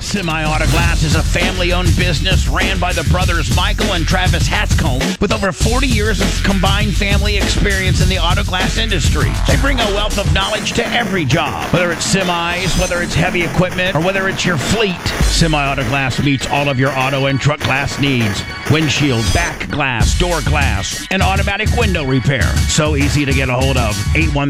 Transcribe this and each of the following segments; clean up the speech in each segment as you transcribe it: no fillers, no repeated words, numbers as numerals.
Semi-Auto Glass is a family-owned business ran by the brothers Michael and Travis Hatscomb with over 40 years of combined family experience in the auto glass industry. They bring a wealth of knowledge to every job, whether it's semis, whether it's heavy equipment, or whether it's your fleet. Semi-Auto Glass meets all of your auto and truck glass needs. Windshield, back glass, door glass, and automatic window repair. So easy to get a hold of.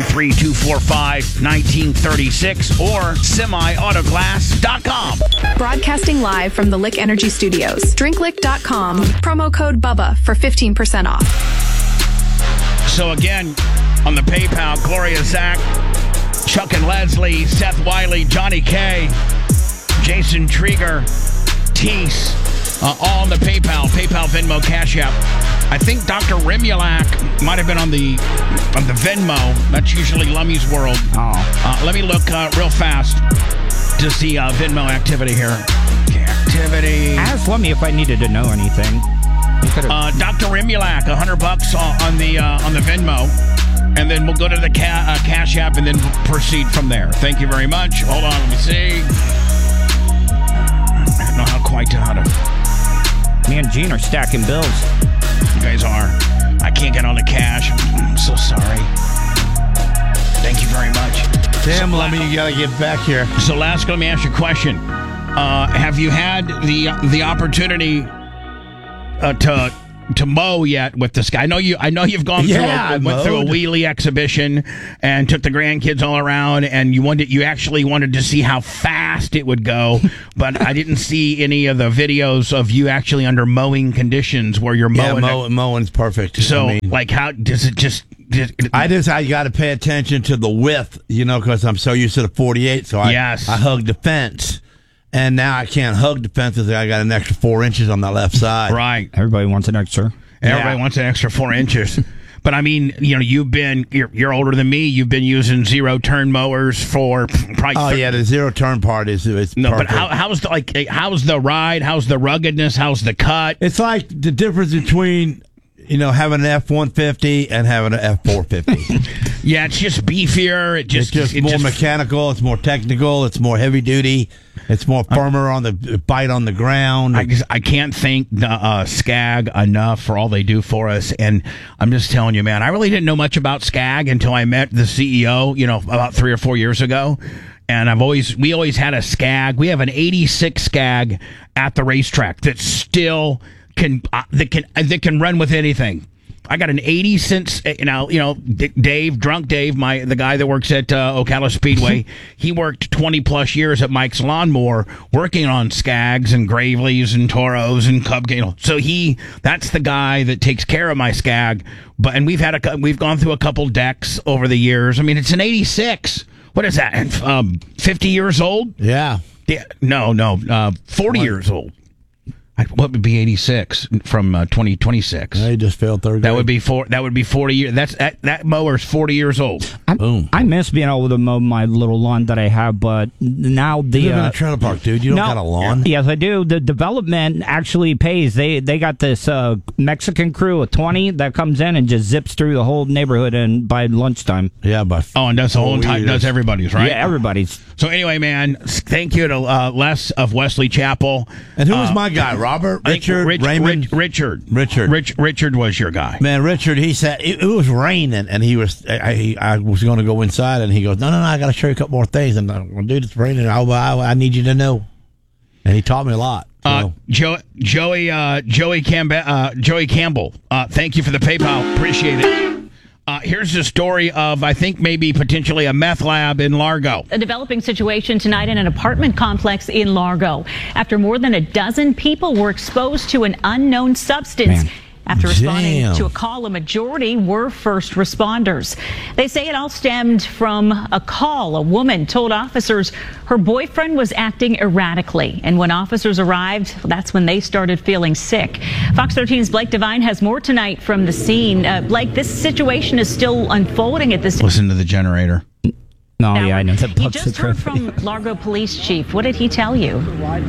813-245-1936 or semiautoglass.com. Broadcasting live from the Lick Energy Studios. Drinklick.com. Promo code BUBBA for 15% off. So again, on the PayPal, Gloria, Zach, Chuck and Leslie, Seth Wiley, Johnny K, Jason Trieger, Teese, all on the PayPal, Venmo, Cash App. I think Dr. Remulak might have been on the Venmo. That's usually Lummy's World. Let me look real fast to see Venmo activity here. Activity. Ask Lummy if I needed to know anything. Dr. Remulak, $100 on the Venmo, and then we'll go to the Cash App and then proceed from there. Thank you very much. Hold on, let me see. I don't know how to. Me and Gene are stacking bills. You guys are. I can't get on the cash. I'm so sorry. Thank you very much. Damn, Lummy, you gotta get back here. So, Laska, let me ask you a question. Have you had the opportunity to mow yet with this guy? I know you've gone through a wheelie exhibition and took the grandkids all around, and you actually wanted to see how fast it would go, but I didn't see any of the videos of you actually under mowing conditions where you're mowing. Yeah, mowing's perfect. So, how does it just? I got to pay attention to the width, because I'm so used to the 48. So I hug the fence. And now I can't hug the fence because I got an extra 4 inches on the left side. Right. Everybody wants an extra. Everybody wants an extra 4 inches. But I mean, you're older than me. You've been using zero turn mowers for probably. The zero turn part is no. perfect. But how's the ride? How's the ruggedness? How's the cut? It's like the difference between having an F-150 and having an F-450. Yeah, it's just beefier. It's just more mechanical. It's more technical. It's more heavy duty. It's more firmer on the bite on the ground. I can't thank Skag enough for all they do for us. And I'm just telling you, man, I really didn't know much about Skag until I met the CEO, about 3 or 4 years ago. And we always had a Skag. We have an 86 Skag at the racetrack that still that can run with anything. I got an 80 since Dave, Drunk Dave, the guy that works at Ocala Speedway. He worked 20 plus years at Mike's Lawnmower, working on Skags and Graveleys and Toros and Cub. So that's the guy that takes care of my Skag. And we've gone through a couple decks over the years. I mean, it's an 86. What is that? 50 years old? Yeah. No. 40 years old. What would be 86 from 2026? He just failed third grade. That would be 40 years. That mower's 40 years old. I miss being able to mow my little lawn that I have, but now you live in a trailer park, dude. You don't got a lawn. Yes, I do. The development actually pays. They got this Mexican crew of 20 that comes in and just zips through the whole neighborhood and by lunchtime. Yeah, and does the whole entire does everybody's, right? Yeah, everybody's. So anyway, man, thank you to Les of Wesley Chapel. And who was my guy? Robert, Richard, Raymond, Richard was your guy. Man, Richard. He said it was raining, and he was. I was going to go inside, and he goes, "No, I got to show you a couple more things." And I'm like, dude, it's raining. I need you to know. And he taught me a lot. So. Joey Campbell. Thank you for the PayPal. Appreciate it. Here's the story of, I think, maybe potentially a meth lab in Largo. A developing situation tonight in an apartment complex in Largo after more than a dozen people were exposed to an unknown substance. After responding to a call, a majority were first responders. They say it all stemmed from a call. A woman told officers her boyfriend was acting erratically. And when officers arrived, that's when they started feeling sick. Fox 13's Blake Devine has more tonight from the scene. Blake, this situation is still unfolding at this. Listen to the generator. No, now, I know. You just heard from Largo Police Chief. What did he tell you?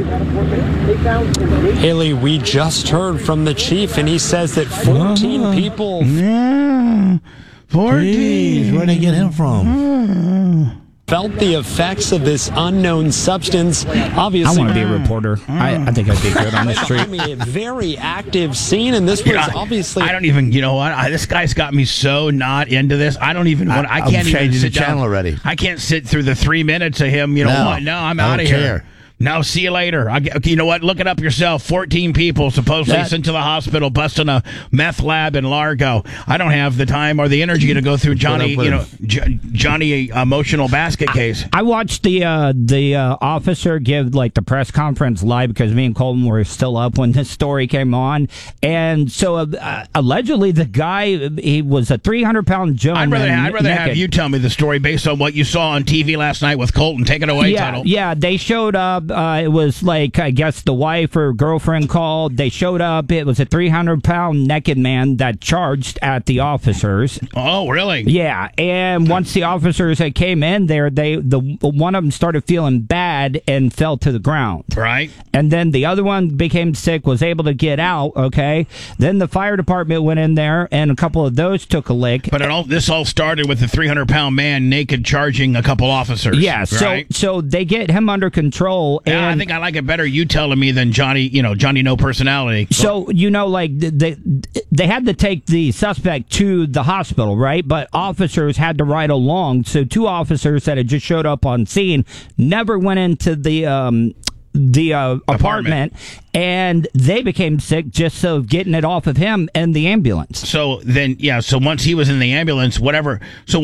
Haley, we just heard from the chief, and he says that 14 people... Yeah, 14. Jeez, where'd they get him from? felt the effects of this unknown substance. Obviously, I want to be a reporter. I think I'd be good on the street. I mean, a very active scene, and this was obviously. I don't even. You know what? This guy's got me so not into this. I don't even want. I can't even sit the channel down. already. I can't sit through the 3 minutes of him. You know what? No, I'm out of here. No, see you later. You know what? Look it up yourself. 14 people supposedly sent to the hospital, busting a meth lab in Largo. I don't have the time or the energy to go through Johnny emotional basket case. I watched the officer give like the press conference live because me and Colton were still up when this story came on, and so allegedly the guy, he was a 300-pound gentleman. I'd rather have you tell me the story based on what you saw on TV last night with Colton. Take it away, Tuttle. Yeah, they showed up. It was like, I guess the wife or girlfriend called. They showed up. It was a 300-pound naked man that charged at the officers. Oh, really? Yeah. And once the officers had came in there, one of them started feeling bad and fell to the ground. Right. And then the other one became sick, was able to get out. Okay. Then the fire department went in there, and a couple of those took a lick. But this all started with the 300-pound man naked charging a couple officers. Yeah. Right? So they get him under control. Yeah, I think I like it better you telling me than Johnny. Johnny no personality. So like they had to take the suspect to the hospital, right? But officers had to ride along. So 2 officers that had just showed up on scene never went into the apartment, and they became sick just of getting it off of him and the ambulance. So then, so once he was in the ambulance, whatever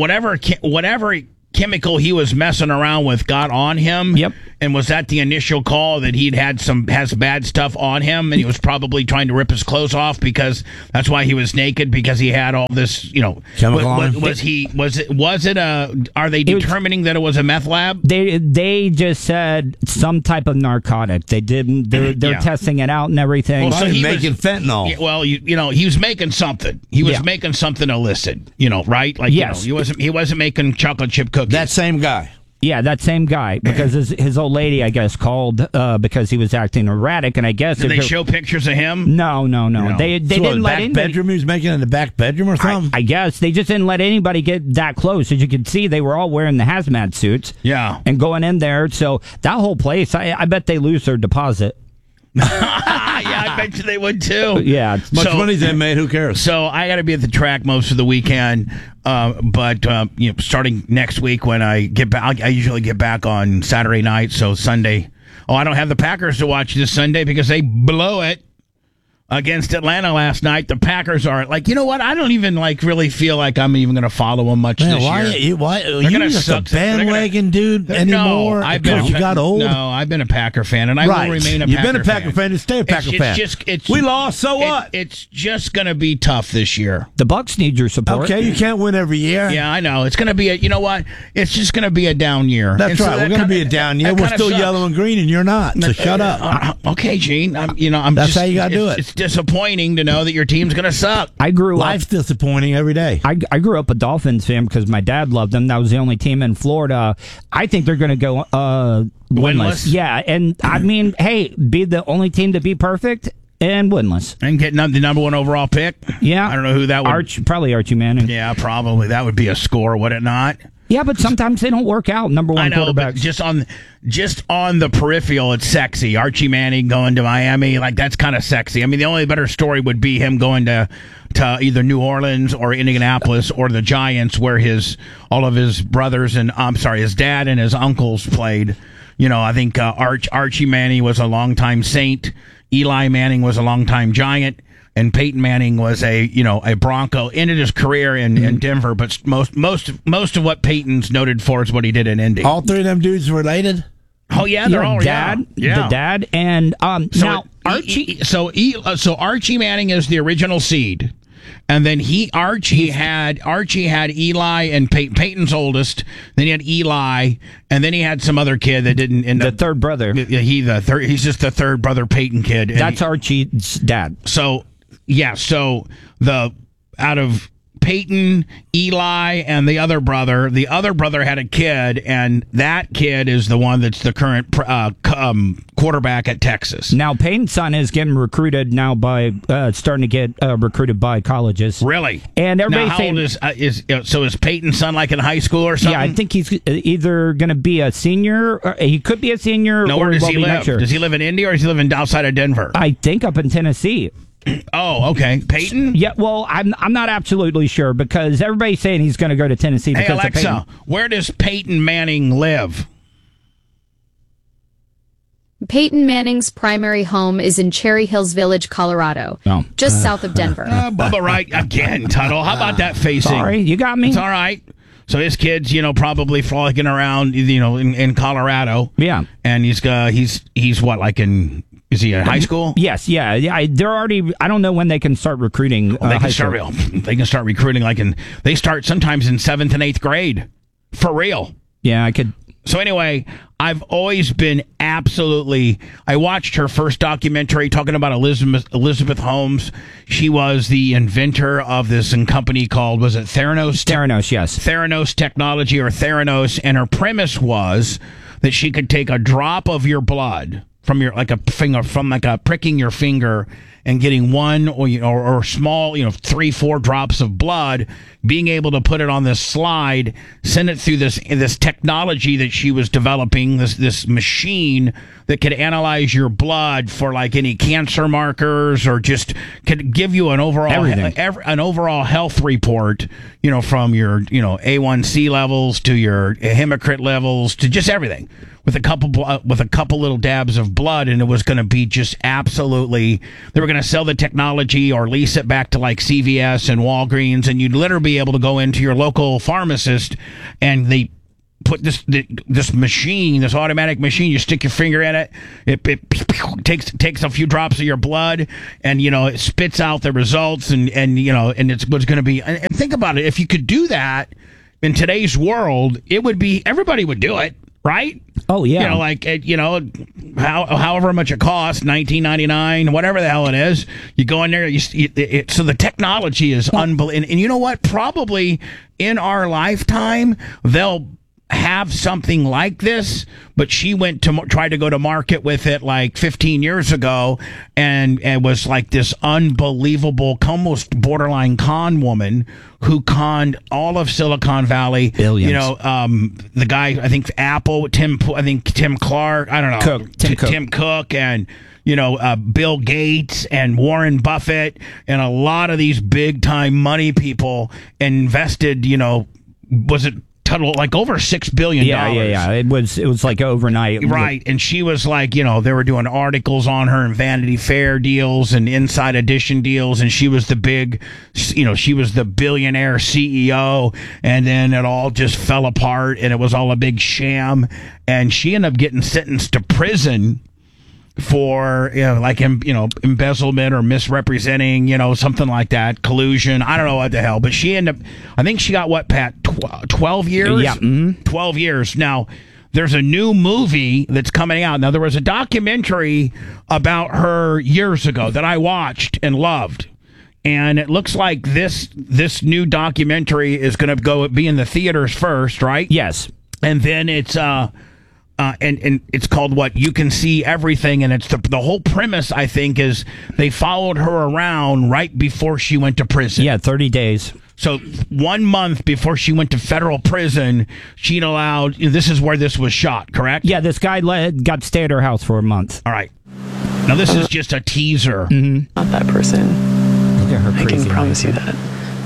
chemical he was messing around with got on him. Yep. And was that the initial call that has bad stuff on him, and he was probably trying to rip his clothes off because that's why he was naked, because he had all this, chemical on him? Are they determining that it was a meth lab? They just said some type of narcotic. They didn't. They're testing it out and everything. Well, so he making fentanyl. He was making something. He was making something illicit. Right? Like yes. He wasn't making chocolate chip cookies. That same guy. Yeah, that same guy, because his old lady, I guess, called because he was acting erratic, and I guess did they show pictures of him? No. They didn't let anybody. Bedroom he was making in the back bedroom or something. I guess they just didn't let anybody get that close. As you can see, they were all wearing the hazmat suits. Yeah, and going in there. So that whole place, I bet they lose their deposit. Yeah, I bet you they would too. Yeah, much money they made. Who cares? So I got to be at the track most of the weekend, but starting next week when I get back, I usually get back on Saturday night. So Sunday, I don't have the Packers to watch this Sunday because they blow it against Atlanta last night. The Packers are like, you know what? I don't even really feel like I'm even going to follow them much this year. Why are you just a bandwagon dude anymore? You got old. No, I've been a Packer fan, and I will remain a Packer fan. You've been a Packer fan and stay a Packer fan. We lost, so what? It's just going to be tough this year. The Bucs need your support. Okay, you can't win every year. Yeah, I know. It's going to be you know what? It's just going to be a down year. That's right. We're going to be a down year. We're still yellow and green, and you're not. So shut up. Okay, Gene. That's how you got to do it. It's disappointing to know that your team's going to suck. Life's disappointing every day. I grew up a Dolphins fan because my dad loved them. That was the only team in Florida. I think they're going to go winless. Yeah, and I mean, hey, be the only team to be perfect and winless. And get the number 1 overall pick? Yeah. I don't know who that would... Probably Archie Manning. Yeah, probably. That would be a score, would it not? Yeah, but sometimes they don't work out. Number 1 quarterbacks. But just on the peripheral, it's sexy. Archie Manning going to Miami, that's kind of sexy. I mean, the only better story would be him going to either New Orleans or Indianapolis or the Giants, where all of his brothers and his dad and his uncles played. I think Archie Manning was a longtime Saint. Eli Manning was a longtime Giant. And Peyton Manning was a Bronco. Ended his career in Denver, but most of what Peyton's noted for is what he did in Indy. All 3 of them dudes related? Oh yeah, they're all dad. Yeah. The dad and now Archie. So Archie Manning is the original seed, and then Archie had Eli and Peyton's oldest. Then he had Eli, and then he had some other kid that didn't end up. The third brother. He's just the third brother Peyton kid. That's Archie's dad. So. Yeah, so out of Peyton, Eli, and the other brother. The other brother had a kid, and that kid is the one that's the current quarterback at Texas. Now, Peyton's son is getting recruited now by starting to get recruited by colleges. Really? And everybody's now, how saying, old is Peyton's son like in high school or something? Yeah, I think he's either going to be a senior. Or he could be a senior. No, or where does he live? next year. Does he live in Indy or does he live outside of Denver? I think up in Tennessee. Oh, okay. Peyton? Yeah, well, I'm not absolutely sure because everybody's saying he's going to go to Tennessee. Hey, because Alexa, of Peyton. where does Peyton Manning live? Peyton Manning's primary home is in Cherry Hills Village, Colorado, just south of Denver. Bubba, right again, Tuttle. How about that facing? Sorry, you got me. It's all right. So his kid's, probably frolicking around, in Colorado. Yeah, and he's what, like in? Is he in high school? Yes, yeah. They're already. I don't know when they can start recruiting. They can start recruiting they start sometimes in 7th and 8th grade, for real. Yeah, I could. So anyway, I've always been absolutely. I watched her first documentary talking about Elizabeth Holmes. She was the inventor of this company called, was it Theranos? Theranos, yes. Theranos Technology or Theranos, and her premise was that she could take a drop of your blood from pricking your finger and getting one or small, 3-4 drops of blood, being able to put it on this slide, send it through this technology that she was developing, this machine that could analyze your blood for like any cancer markers or just could give you an overall health report, from your A1C levels to your hematocrit levels to just everything. With a couple little dabs of blood, and it was going to be just absolutely. They were going to sell the technology or lease it back to like CVS and Walgreens, and you'd literally be able to go into your local pharmacist, and they put this machine, this automatic machine. You stick your finger in it, it takes a few drops of your blood, and it spits out the results, and it's what's going to be. And think about it, if you could do that in today's world, it would be everybody would do it, right? Oh yeah, however much it costs, $19.99, whatever the hell it is. You go in there. So the technology is unbelievable. And you know what? Probably in our lifetime, they'll have something like this. But she went to try to go to market with it like 15 years ago, and was like this unbelievable, almost borderline con woman who conned all of Silicon Valley. Billions. The guy, I think Apple, Tim Clark, I don't know, Tim Cook, and Bill Gates and Warren Buffett, and a lot of these big time money people invested. Was it total like over $6 billion? Yeah. It was like overnight, right? And she was like, they were doing articles on her and Vanity Fair deals and Inside Edition deals, and she was the big, she was the billionaire CEO, and then it all just fell apart, and it was all a big sham, and she ended up getting sentenced to prison for embezzlement or misrepresenting, something like that, collusion. I don't know what the hell, but she ended up. I think she got what, Pat, 12 years. Yeah, 12 years. Now there's a new movie that's coming out. Now there was a documentary about her years ago that I watched and loved. And it looks like this new documentary is going to be in the theaters first, right? Yes. And then it's and it's called what? You Can See Everything, and it's the whole premise, I think, is they followed her around right before she went to prison. Yeah, 30 days. So 1 month before she went to federal prison, she'd allowed. This is where this was shot, correct? Yeah, this guy got to stay at her house for a month. All right. Now this is just a teaser. Mm-hmm. Not that person. Look at her crazy. I can promise you that.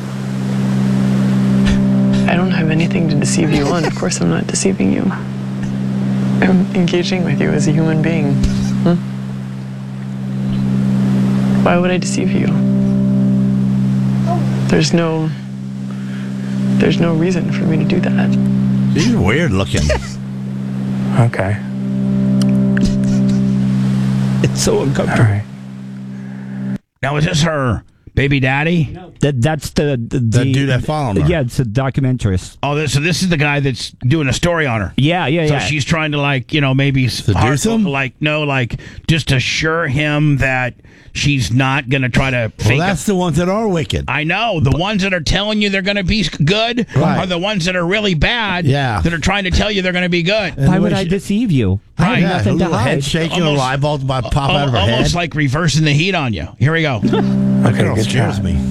I don't have anything to deceive you on. Of course, I'm not deceiving you. I'm engaging with you as a human being. Why would I deceive you? There's no reason for me to do that. She's weird looking. Okay. It's so uncomfortable. All right. Now, is this her Baby Daddy? That's the dude that followed her. Yeah, it's a documentarist. Oh, so this is the guy that's doing a story on her. Yeah. So she's trying to, like, maybe seduce him? Just assure him that she's not going to try to fake that's the ones that are wicked. I know. The ones that are telling you they're going to be good are the ones that are really bad that are trying to tell you they're going to be good. Why would I deceive you? I have nothing to hide. Head shaking, her eyeballs pop out of her head. Almost like reversing the heat on you. Here we go. That girl scares me.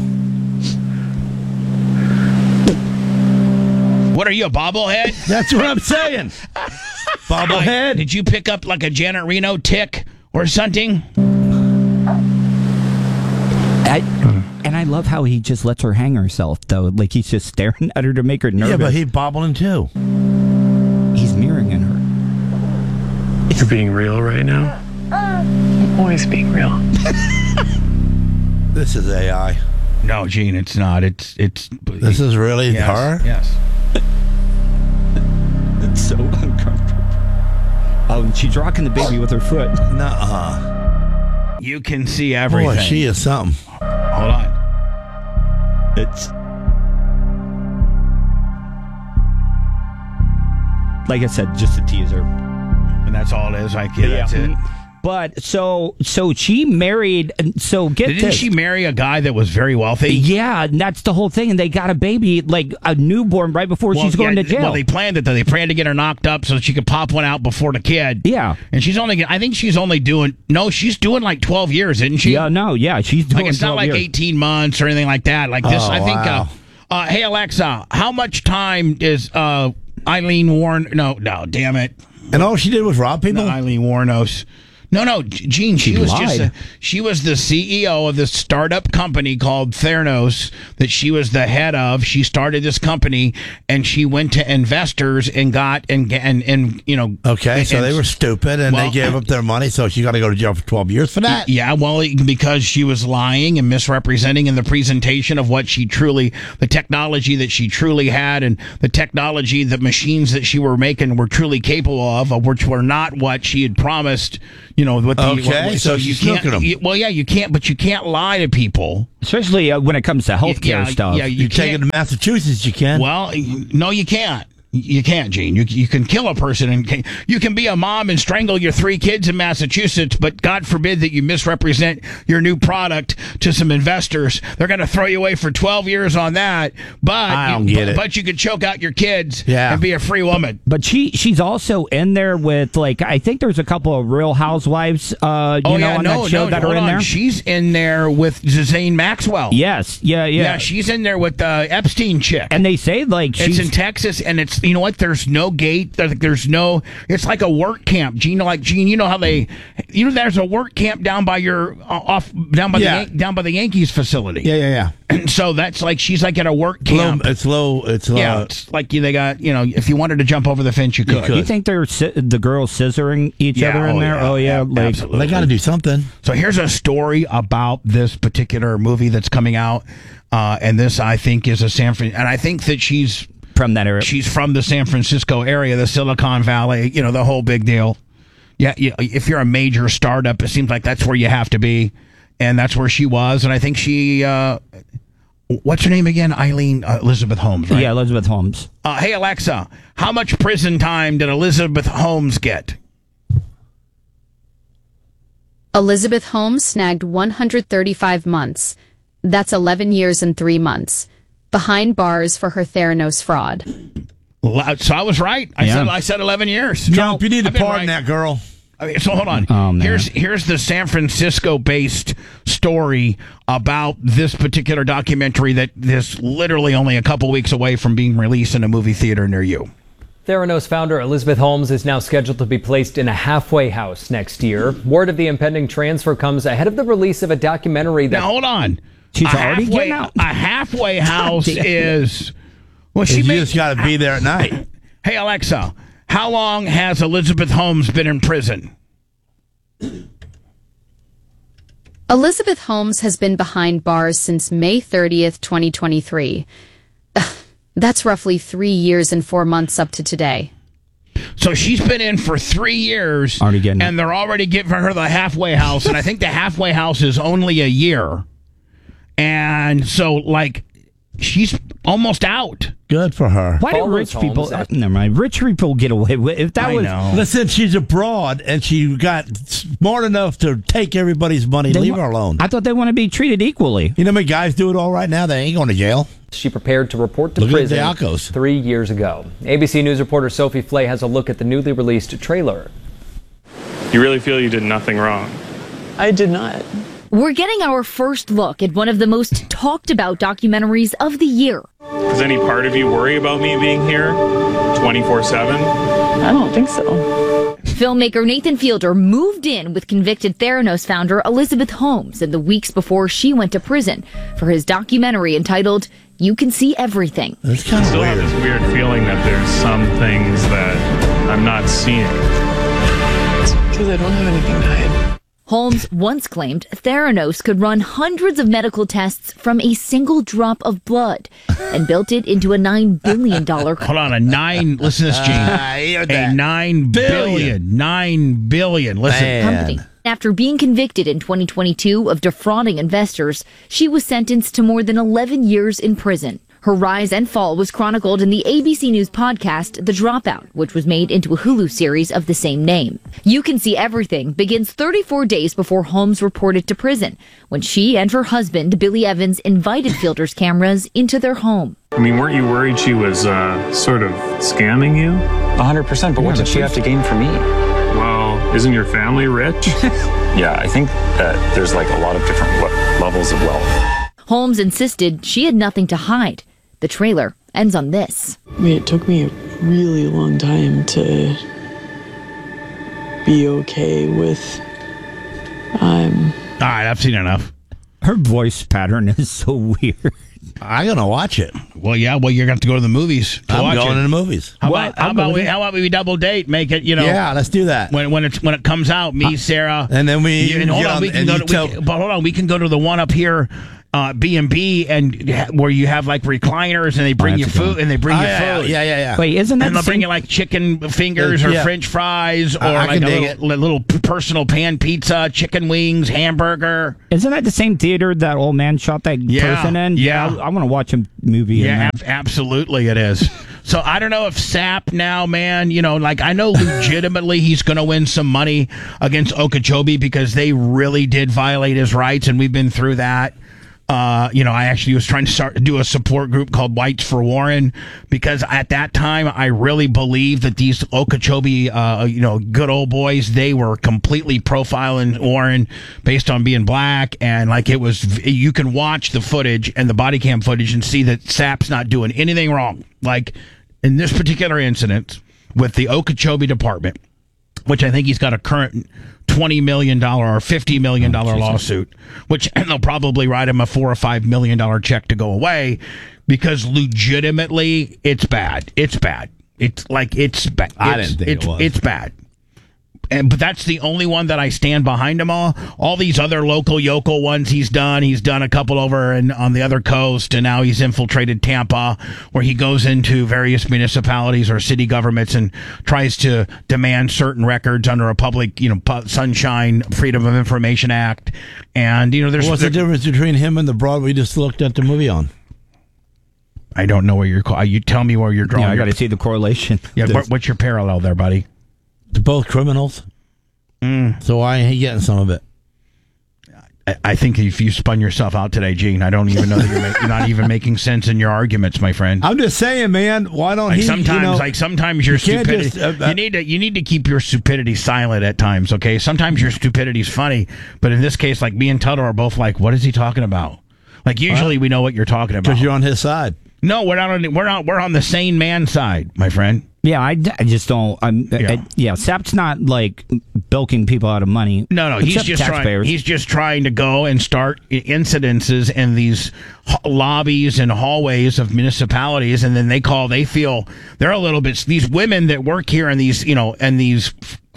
What are you, a bobblehead? That's what I'm saying. Bobblehead. Did you pick up like a Janet Reno tick or something? And I love how he just lets her hang herself, though. Like, he's just staring at her to make her nervous. Yeah, but he's bobbling too. He's mirroring in her. You're being real right now. I'm always being real. This is AI. No, Gene, it's not. It's. This is really her? Yes. It's so uncomfortable. Oh, and she's rocking the baby with her foot. Nuh-uh. You can see everything. Boy, she is something. Hold on. It's like I said, just a teaser. And that's all it is. That's it. But so she married. So Didn't she marry a guy that was very wealthy? Yeah, and that's the whole thing. And they got a baby, like a newborn, right before she's going to jail. Well, they planned it. They planned to get her knocked up so that she could pop one out before the kid. Yeah, and she's only doing she's doing like 12 years, isn't she? Yeah, she's doing. Like, it's not like years. 18 months or anything like that. Like this, I think. Wow. Hey Alexa, how much time is Eileen Warren? No, damn it. And all she did was rob people? No, Eileen Warnos. No, Gene, she was lied. she was the CEO of this startup company called Theranos that she was the head of. She started this company and she went to investors and got and Okay, so they were stupid and they gave up their money, so she got to go to jail for 12 years for that? Yeah, well, because she was lying and misrepresenting in the presentation of what the technology that she truly had and the technology, the machines that she were making were truly capable of which were not what she had promised. So you can't. You can't, but you can't lie to people, especially when it comes to healthcare stuff. Yeah, you take it to Massachusetts, you can. Well, no, you can't. You can't, Gene. You can kill a person and you can be a mom and strangle your 3 kids in Massachusetts, but God forbid that you misrepresent your new product to some investors. They're going to throw you away for 12 years on that. But I don't get it. But you could choke out your kids and be a free woman. But she's also in there with, like, I think there's a couple of Real Housewives on that show that are in there. She's in there with Zane Maxwell. Yes. Yeah. Yeah, she's in there with the Epstein chick. And they say, like, it's in Texas, and it's, you know what? There's no gate. There's no. It's like a work camp. Gene, you know how there's a work camp down by your down by the Yankees facility. Yeah. And so that's like she's like at a work camp. It's low. Yeah, it's like they got if you wanted to jump over the fence, you could. You think they're the girls scissoring each other in there? Absolutely. They got to do something. So here's a story about this particular movie that's coming out, and this I think is and I think that she's from that area. She's from the San Francisco area, the Silicon Valley, the whole big deal. Yeah, if you're a major startup, it seems like that's where you have to be. And that's where she was. And I think she, what's her name again? Elizabeth Holmes, right? Yeah, Elizabeth Holmes. Hey, Alexa, how much prison time did Elizabeth Holmes get? Elizabeth Holmes snagged 135 months. That's 11 years and 3 months. Behind bars for her Theranos fraud. So I was right. I said 11 years. Trump, you need to pardon that girl. So hold on. Oh, here's the San Francisco-based story about this particular documentary that is literally only a couple weeks away from being released in a movie theater near you. Theranos founder Elizabeth Holmes is now scheduled to be placed in a halfway house next year. Word of the impending transfer comes ahead of the release of a documentary that... Now, hold on. She's already getting out. A halfway house is... Well, you just got to be there at night. Hey, Alexa, how long has Elizabeth Holmes been in prison? Elizabeth Holmes has been behind bars since May 30th, 2023. That's roughly 3 years and 4 months up to today. So she's been in for 3 years, and they're already giving her the halfway house, and I think the halfway house is only a year. And so, like, she's almost out. Good for her. Why do rich people? Never mind. Rich people get away with if that was. Know. Listen, she's abroad and she got smart enough to take everybody's money. Leave her alone. I thought they want to be treated equally. You know how many guys do it all right now? They ain't going to jail. She prepared to report to prison 3 years ago. ABC News reporter Sophie Flay has a look at the newly released trailer. You really feel you did nothing wrong? I did not. We're getting our first look at one of the most talked about documentaries of the year. Does any part of you worry about me being here 24/7? I don't think so. Filmmaker Nathan Fielder moved in with convicted Theranos founder Elizabeth Holmes in the weeks before she went to prison for his documentary entitled You Can See Everything. It's kind of still have this weird feeling that there's some things that I'm not seeing. It's because I don't have anything to hide. Holmes once claimed Theranos could run hundreds of medical tests from a single drop of blood and built it into a $9 billion Hold on, listen to this, Gene. A $9 billion. Listen. Company. After being convicted in 2022 of defrauding investors, she was sentenced to more than 11 years in prison. Her rise and fall was chronicled in the ABC News podcast, The Dropout, which was made into a Hulu series of the same name. You Can See Everything begins 34 days before Holmes reported to prison, when she and her husband, Billy Evans, invited Fielder's cameras into their home. I mean, weren't you worried she was sort of scamming you? 100%, but what did she have to gain from me? Well, isn't your family rich? Yeah, I think that there's like a lot of different levels of wealth. Holmes insisted she had nothing to hide. The trailer ends on this. I mean, it took me a really long time to be okay with All right, I've seen enough. Her voice pattern is so weird. I'm gonna watch it. Well, yeah. Well, you're going to have to go to the movies. I'm going to the movies. How about we double date? Make it, Yeah, let's do that. When it comes out, me, Sarah, and then we can go to the one up here. B&B and where you have like recliners and they bring you food and they bring you food. Yeah. Wait, isn't that and they'll bring you like chicken fingers or French fries or like a little personal pan pizza, chicken wings, hamburger. Isn't that the same theater that old man shot that person in? Yeah, I want to watch a movie. Yeah, absolutely, it is. So I don't know if Sapp now, man. Like I know legitimately he's going to win some money against Okeechobee because they really did violate his rights, and we've been through that. I actually was trying to do a support group called Whites for Warren because at that time I really believed that these Okeechobee, good old boys, they were completely profiling Warren based on being black, and like you can watch the footage and the body cam footage and see that Sapp's not doing anything wrong. Like in this particular incident with the Okeechobee Department, which I think he's got a current $20 million or $50 million lawsuit, which they'll probably write him a $4 or $5 million check to go away because legitimately it's bad. It's bad. It's bad. I didn't think it was. It's bad. But that's the only one that I stand behind him all. All these other local yokel ones he's done. He's done a couple over on the other coast, and now he's infiltrated Tampa, where he goes into various municipalities or city governments and tries to demand certain records under a public, Sunshine Freedom of Information Act. And there's what's the difference between him and the broad we just looked at the movie on? I don't know where you tell me where you're drawing. Yeah, I got to see the correlation. Yeah, what's your parallel there, buddy? They're both criminals. So why ain't he getting some of it? I think if you spun yourself out today, Gene, I don't even know that you're not even making sense in your arguments, my friend. I'm just saying, man. Why don't he? Sometimes your stupidity. You need to keep your stupidity silent at times. Okay. Sometimes your stupidity's funny, but in this case, like me and Tuttle are both like, "What is he talking about?" Like usually we know what you're talking about because you're on his side. No, we're not. We're on the sane man side, my friend. Yeah, I just don't. Sapp's not like bilking people out of money. No, he's just trying. He's just trying to go and start incidences in these lobbies and hallways of municipalities, and then they feel they're a little bit, these women that work here in these, and these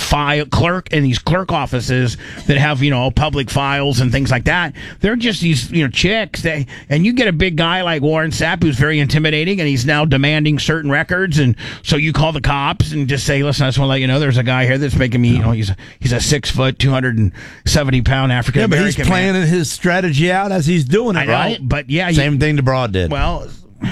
clerk offices that have, public files and things like that. They're just these, chicks and you get a big guy like Warren Sapp who's very intimidating, and he's now demanding certain records, and so you call the cops and just say, listen, I just want to let you know there's a guy here that's making me, he's a 6 foot, 270 pound African American. Yeah, but he's planning his strategy out as he's doing it, I know, right? But yeah, same thing DeBroad did. Well,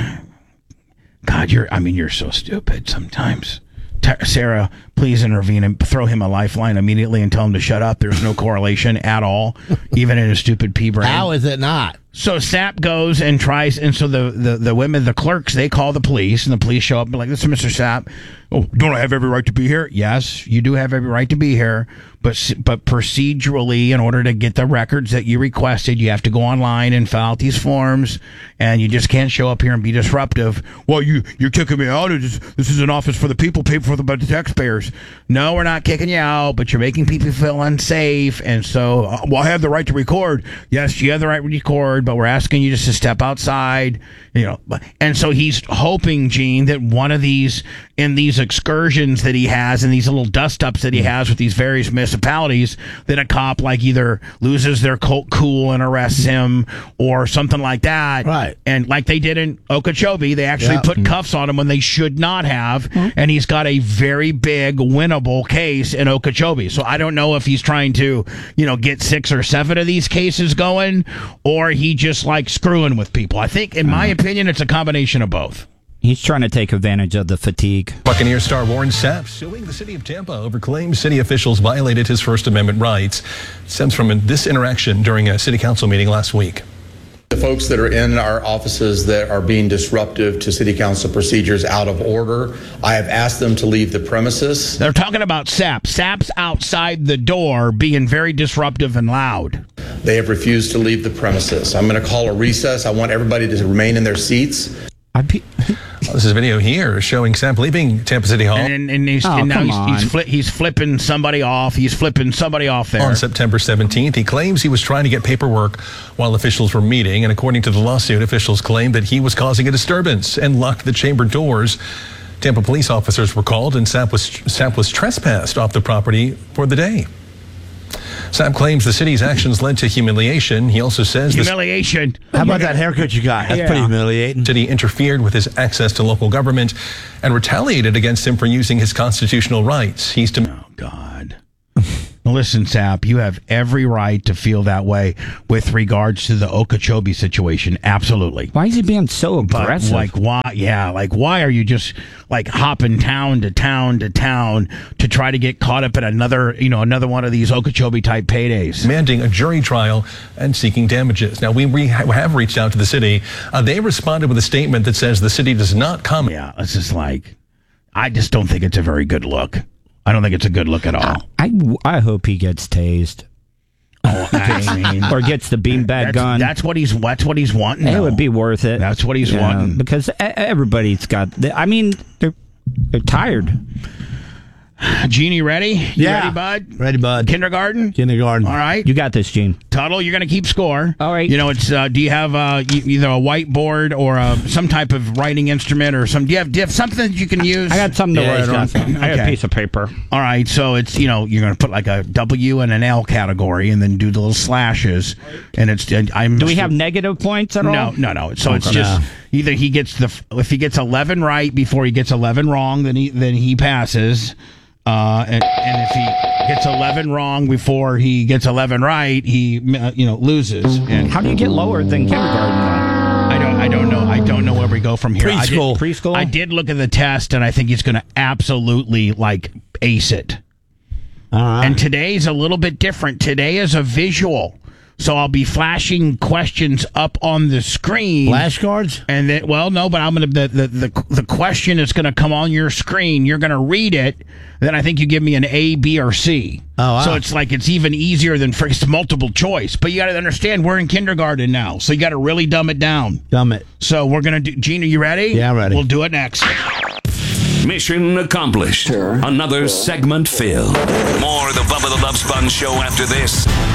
God, you're so stupid sometimes. Sarah, please intervene and throw him a lifeline immediately and tell him to shut up. There's no correlation at all, even in his stupid pea brain. How is it not? So Sapp goes and tries, and so the women, the clerks, they call the police, and the police show up and be like, this is Mr. Sapp. Oh, don't I have every right to be here? Yes, you do have every right to be here, but procedurally, in order to get the records that you requested, you have to go online and fill out these forms, and you just can't show up here and be disruptive. Well, you're kicking me out. This is an office for the people, paid for by the taxpayers. No, we're not kicking you out, but you're making people feel unsafe, and so, I have the right to record. Yes, you have the right to record, but we're asking you just to step outside, and so he's hoping, Gene, that one of these, in these excursions that he has and these little dust-ups that he has with these various municipalities, that a cop like either loses their cool and arrests him or something like that. Right. And like they did in Okeechobee, they actually put cuffs on him when they should not have, and he's got a very big winnable case in Okeechobee. So I don't know if he's trying to, get 6 or 7 of these cases going, or he just likes screwing with people. I think, in my opinion, it's a combination of both. He's trying to take advantage of the fatigue. Buccaneer star Warren Sapp suing the city of Tampa over claims city officials violated his First Amendment rights. It stems from this interaction during a city council meeting last week. The folks that are in our offices that are being disruptive to city council procedures, out of order, I have asked them to leave the premises. They're talking about Sapp. Sapp's outside the door being very disruptive and loud. They have refused to leave the premises. I'm going to call a recess. I want everybody to remain in their seats. This is a video here showing Sapp leaving Tampa City Hall. He's flipping somebody off. He's flipping somebody off there. On September 17th, he claims he was trying to get paperwork while officials were meeting. And according to the lawsuit, officials claimed that he was causing a disturbance and locked the chamber doors. Tampa police officers were called, and Sapp was trespassed off the property for the day. Sapp claims the city's actions led to humiliation. He also says humiliation. How about that haircut you got? That's pretty humiliating. The city interfered with his access to local government and retaliated against him for using his constitutional rights. Oh, God. Listen, Sapp, you have every right to feel that way with regards to the Okeechobee situation. Absolutely. Why is he being so aggressive? But why? Yeah, why are you just hopping town to town to town to try to get caught up in another one of these Okeechobee type paydays? Demanding a jury trial and seeking damages. Now, we have reached out to the city. They responded with a statement that says the city does not comment. Yeah, it's just I just don't think it's a very good look. I don't think it's a good look at all. I hope he gets tased. Or gets the beanbag gun. That's what he's wanting. It would be worth it. That's what he's wanting. Because everybody's got. They're tired. Jeannie, ready? You ready, bud? Ready, bud. Kindergarten? All right. You got this, Gene. Tuttle, you're going to keep score. All right. It's, do you have either a whiteboard or some type of writing instrument or some, do you have something that you can use? I got something to write on. I got a piece of paper. All right. So it's, you're going to put a W and an L category and then do the little slashes. And it's, do we have negative points at all? No. So it's just either he gets if he gets 11 right before he gets 11 wrong, then he passes. And if he gets 11 wrong before he gets 11 right, he loses. And how do you get lower than kindergarten? I don't know. I don't know where we go from here. Preschool. I did look at the test, and I think he's going to absolutely ace it. And today's a little bit different. Today is a visual. So I'll be flashing questions up on the screen. Flashcards? And then, but I'm going to the question is going to come on your screen. You're going to read it. Then I think you give me an A, B, or C. Oh, wow. So it's even easier than it's multiple choice. But you got to understand we're in kindergarten now, so you got to really dumb it down. Dumb it. So we're going to do. Gene, are you ready? Yeah, I'm ready. We'll do it next. Mission accomplished. Sure. Another segment filled. More of the Bubba the Love Sponge Show after this.